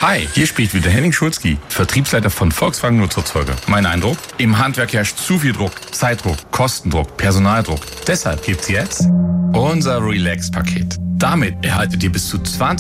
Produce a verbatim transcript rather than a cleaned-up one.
Hi, hier spricht wieder Henning Schulzki, Vertriebsleiter von Volkswagen Nutzerzeuge. Mein Eindruck? Im Handwerk herrscht zu viel Druck, Zeitdruck, Kostendruck, Personaldruck. Deshalb gibt's jetzt unser Relax-Paket. Damit erhaltet ihr bis zu zwanzig